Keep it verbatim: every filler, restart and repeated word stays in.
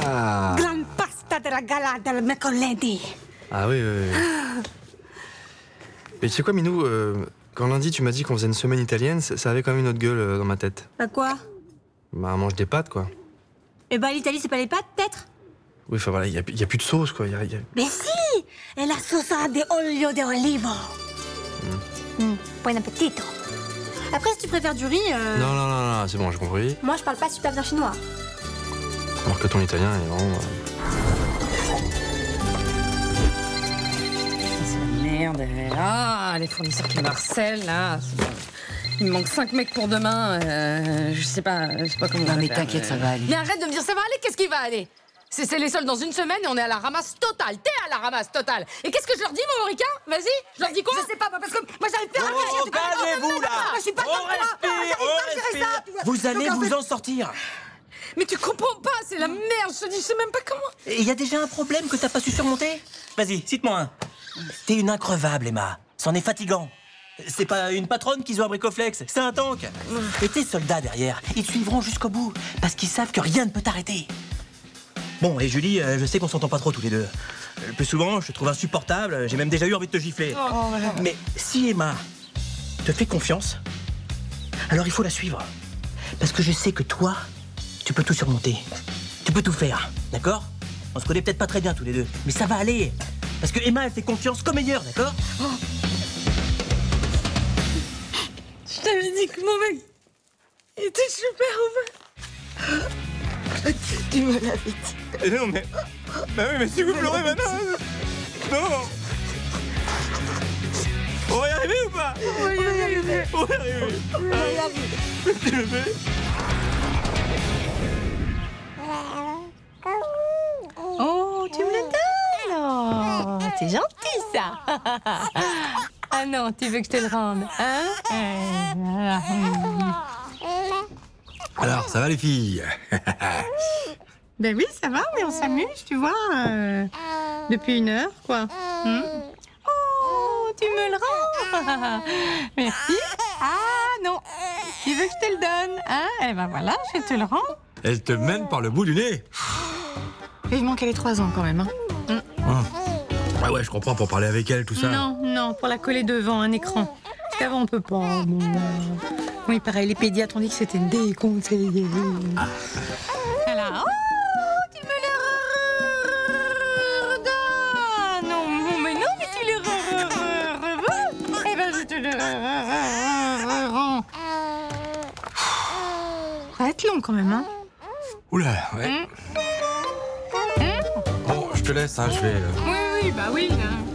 Ah. Gran pasta della gala del mercoledì. Ah oui, oui, oui. Mais tu sais quoi, Minou, euh, quand lundi tu m'as dit qu'on faisait une semaine italienne, ça, ça avait quand même une autre gueule euh, dans ma tête. Bah quoi? Bah, on mange des pâtes, quoi. Eh bah l'Italie, c'est pas les pâtes, peut-être? Oui, enfin voilà, il n'y a, y a plus de sauce, quoi. Y a, y a... Mais si! Et la salsa de olio de olivo. Mm. Mm. Bon appetito. Après, si tu préfères du riz... Euh... Non, non, non, non, c'est bon, j'ai compris. Moi, je parle pas super bien chinois. Alors que ton italien est vraiment... Euh... C'est la merde. Ah, les fournisseurs qui me harcèlent, là. Bon. Il me manque cinq mecs pour demain. Euh, je sais pas, je sais pas comment on va Non mais faire, t'inquiète, euh... ça va aller. Mais arrête de me dire ça va aller, qu'est-ce qui va aller? C'est c'est les soldes dans une semaine et on est à la ramasse totale. T'es à la ramasse totale. Et qu'est-ce que je leur dis, mon Mauricain? Vas-y, je leur dis quoi? Je sais pas, parce que moi, j'arrive pas à réfléchir. Oh, calmez-vous, là. Moi, je suis pas On comme toi. respire, on respire. Vous allez vous en sortir. Mais tu comprends pas, c'est la merde, je te dis, je sais même pas comment. Il y a déjà un problème que t'as pas su surmonter? Vas-y, cite-moi un. T'es une increvable, Emma. C'en est fatigant. C'est pas une patronne qu'ils ont à Bricoflex, c'est un tank. Et tes soldats derrière, ils te suivront jusqu'au bout, parce qu'ils savent que rien ne peut t'arrêter. Bon, et Julie, euh, je sais qu'on s'entend pas trop tous les deux. Le plus souvent, je te trouve insupportable, j'ai même déjà eu envie de te gifler. Oh, ouais. Mais si Emma te fait confiance, alors il faut la suivre. Parce que je sais que toi, tu peux tout surmonter. Tu peux tout faire, d'accord? On se connaît peut-être pas très bien tous les deux, mais ça va aller. Parce que Emma, elle fait confiance comme meilleure, d'accord? Oh. Je t'avais dit que mon mec était super ouvert. Tu me l'avais dit. Non, mais... Bah oui, mais si vous pleurez maintenant... Non. On va y arriver ou pas? On va y arriver. On va y arriver. On va y arriver. Tu le fais? Oh, tu me le donnes? Oh, c'est gentil, ça. Ah non, tu veux que je te le rende, hein? Alors, ça va les filles? Ben oui, ça va, mais on s'amuse, tu vois, euh, depuis une heure, quoi. Hmm? Oh, tu me le rends. Merci. Ah non, tu veux que je te le donne, hein? Eh ben voilà, je te le rends. Elle te mène par le bout du nez. Vivement qu'elle ait trois ans, quand même, hein. Hum. Ah ouais, je comprends, pour parler avec elle, tout ça. Non, non, pour la coller devant un écran. Parce qu'avant, on peut pas. Bon, euh... Oui, pareil, les pédiatres ont dit que c'était déconseillé. Ah. Voilà. Oh, tu me le redonnes. Non, mais non, mais tu le re... Eh ben, je te le rends. Ça va être long, quand même, hein. Oula, ouais. Hum. Bon, je te laisse, hein, je vais... Euh... Oui, oui, bah oui, hein.